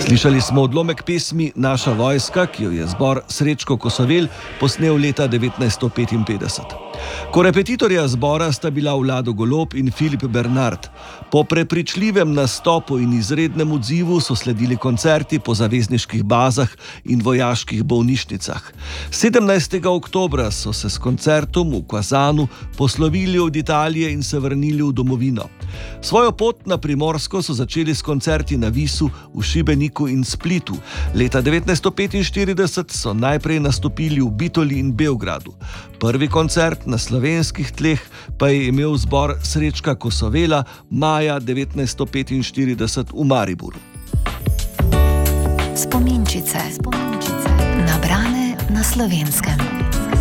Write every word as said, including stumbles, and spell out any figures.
Slišali smo odlomek pesmi Naša vojska, ki jo je zbor Srečko Kosovel posnel leta devetnajststo petinpetdeset. Korepetitorja zbora sta bila Vlado Golob in Filip Bernard. Po prepričljivem nastopu in izrednem odzivu so sledili koncerti po zavezniških bazah in vojaških bolnišnicah. sedemnajstega oktobra so se s koncertom v Kazanu poslovili od Italije in se vrnili v domovino. Svojo pot na Primorsko so začeli s koncerti na Visu, v Šibeniku in Splitu. Leta devetnajststo petinštirideset so najprej nastopili v Bitoli in Beogradu. Prvi koncert na slovenskih tleh pa je imel zbor Srečka Kosovela maja devetnajststo petinštirideset v Mariboru. Spominčice, spominčice, nabrane na Slovenskem.